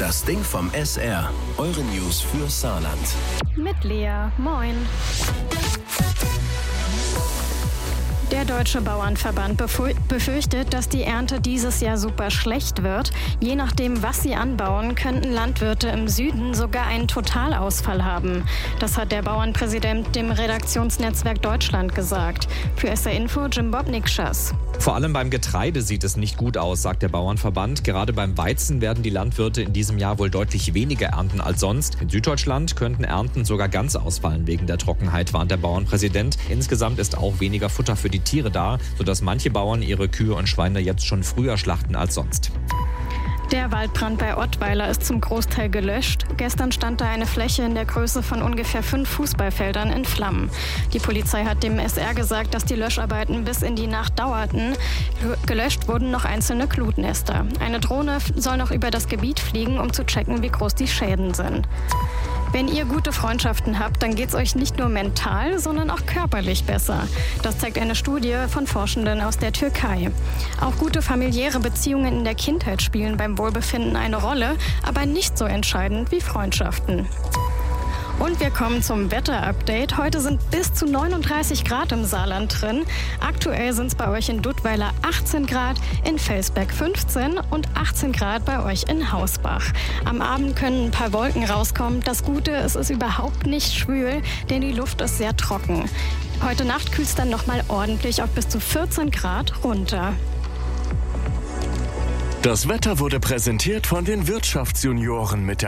Das Ding vom SR. Eure News für Saarland. Mit Lea. Moin. Der Deutsche Bauernverband befürchtet, dass die Ernte dieses Jahr super schlecht wird. Je nachdem, was sie anbauen, könnten Landwirte im Süden sogar einen Totalausfall haben. Das hat der Bauernpräsident dem Redaktionsnetzwerk Deutschland gesagt. Für SR Info Jim Bobnikschas. Vor allem beim Getreide sieht es nicht gut aus, sagt der Bauernverband. Gerade beim Weizen werden die Landwirte in diesem Jahr wohl deutlich weniger ernten als sonst. In Süddeutschland könnten Ernten sogar ganz ausfallen wegen der Trockenheit, warnt der Bauernpräsident. Insgesamt ist auch weniger Futter für die Tiere da, sodass manche Bauern ihre Kühe und Schweine jetzt schon früher schlachten als sonst. Der Waldbrand bei Ottweiler ist zum Großteil gelöscht. Gestern stand da eine Fläche in der Größe von ungefähr 5 Fußballfeldern in Flammen. Die Polizei hat dem SR gesagt, dass die Löscharbeiten bis in die Nacht dauerten. Gelöscht wurden noch einzelne Glutnester. Eine Drohne soll noch über das Gebiet fliegen, um zu checken, wie groß die Schäden sind. Wenn ihr gute Freundschaften habt, dann geht's euch nicht nur mental, sondern auch körperlich besser. Das zeigt eine Studie von Forschenden aus der Türkei. Auch gute familiäre Beziehungen in der Kindheit spielen beim Wohlbefinden eine Rolle, aber nicht so entscheidend wie Freundschaften. Und wir kommen zum Wetter-Update. Heute sind bis zu 39 Grad im Saarland drin. Aktuell sind es bei euch in Duttweiler 18 Grad, in Felsberg 15 und 18 Grad bei euch in Hausbach. Am Abend können ein paar Wolken rauskommen. Das Gute, es ist überhaupt nicht schwül, denn die Luft ist sehr trocken. Heute Nacht kühlt es dann nochmal ordentlich auf bis zu 14 Grad runter. Das Wetter wurde präsentiert von den Wirtschaftsjunioren mit der